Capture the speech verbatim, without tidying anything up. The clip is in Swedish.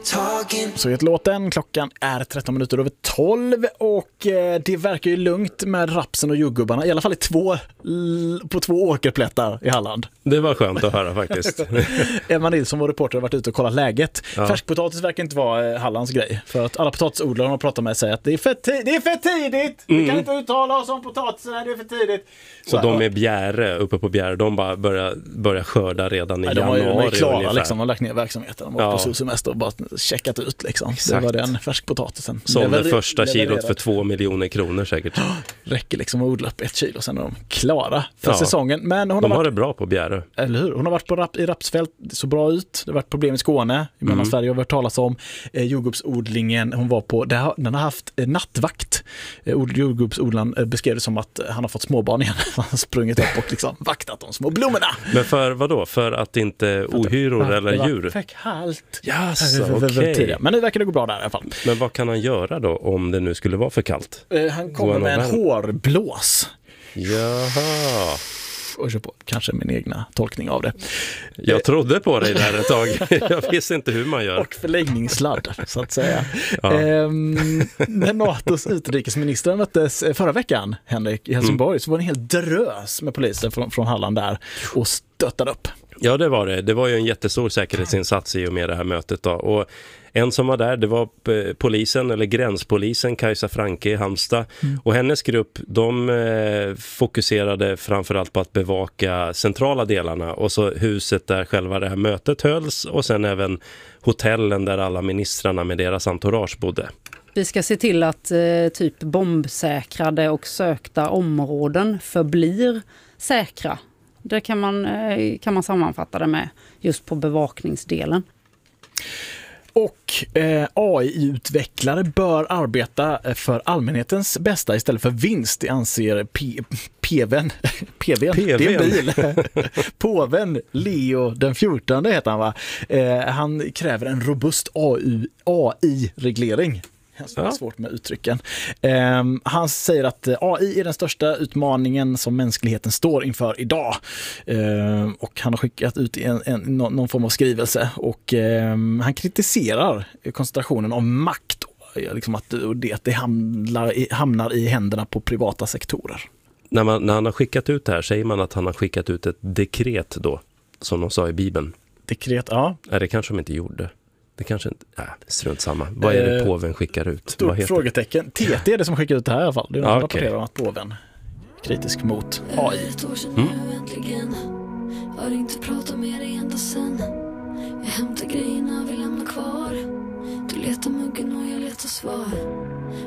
Så ett låten, klockan är tretton minuter över tolv och eh, det verkar ju lugnt med rapsen och jordgubbarna, i alla fall i två, l- på två åkerplättar i Halland. Det var skönt att höra faktiskt. Emma Nilsson, vår reporter, har varit ute och kollat läget. Ja. Färskpotatis verkar inte vara eh, Hallands grej, för att alla potatisodlare har pratat med säger att det är för, ti- det är för tidigt, Mm. vi kan inte uttala oss om potatisen, det är för tidigt. Så de är Bjäre, uppe på Bjäre, de bara börjar, börjar skörda redan i Nej, de januari. var ju, de är klara ungefär. liksom, de har lagt ner verksamheten, de var Ja. på solsemester och bara checkat ut liksom. Exakt. Det var den färskpotatisen. Sålde Lever- första kilot levererad. för två miljoner kronor säkert. Räcker liksom att odla upp ett kilo, sen är de klara för Ja. säsongen. Men hon De har har varit, det bra på Bjäre. eller hur? Hon har varit på rap, i rapsfält, det såg bra ut. Det har varit problem i Skåne, i mellan Mm. Sverige har vi hört talas om. Eh, jordgubbsodlingen hon var på, det har, den har haft eh, nattvakt. Eh, od- jordgubbsodlaren eh, beskrev det som att han har fått småbarn igen. Han har sprungit upp och liksom vaktat de små blommorna. Men för vad då? För att inte ohyror Ja, det eller var djur? för kallt. Jaså, För- för- för- okej. tidigare. Men nu verkar det gå bra där i alla fall. Men vad kan han göra då om det nu skulle vara för kallt? Eh, han kommer Går med han en och väl? hårblås. Jaha. Och kör på kanske min egna tolkning av det. Jag trodde på dig där ett tag. Jag visste inte hur man gör. Och förläggningssladd, så att säga. Ja. Ehm, när NATOs utrikesminister möttes förra veckan, Henrik, i Helsingborg, Mm. så var det en hel drös med poliser från, från Halland där och stöttade upp. Ja, det var det. Det var ju en jättestor säkerhetsinsats i och med det här mötet då. Och en som var där, det var eh, polisen, eller gränspolisen, Kajsa Franke i Halmstad. Mm. Och hennes grupp, de eh, fokuserade framförallt på att bevaka centrala delarna. Och så huset där själva det här mötet hölls. Och sen även hotellen där alla ministrarna med deras entourage bodde. Vi ska se till att eh, typ bombsäkrade och sökta områden förblir säkra. Det kan man, eh, kan man sammanfatta det med just på bevakningsdelen. Och eh, A I-utvecklare bör arbeta för allmänhetens bästa istället för vinst, det anser P- PVn. PVn, det är en bil. Påven Leo den fjortonde heter han va? Eh, han kräver en robust A I-reglering. Det är Ja. svårt med uttrycken. Eh, han säger att A I är den största utmaningen som mänskligheten står inför idag. Eh, och han har skickat ut en, en, någon, någon form av skrivelse och eh, han kritiserar koncentrationen av makt. Liksom att det, att det hamnar, i, hamnar i händerna på privata sektorer. När, man, när han har skickat ut det här, säger man att han har skickat ut ett dekret då, som de sa i Bibeln. Dekret, ja. Nej, det kanske de inte gjorde. Det kanske inte... Nej, strunt samma. Vad är det Eh, påven skickar ut? Vad Stort heter frågetecken. T T är det som skickar ut det här i alla fall. Det är någon Ja, som okej. rapporterar om att påven är kritisk mot A I. Ett år sedan Mm. nu äntligen. Har inte pratat med dig ända sen. Jag hämtar grejerna vi lämnar kvar. Du letar muggen och jag letar svar.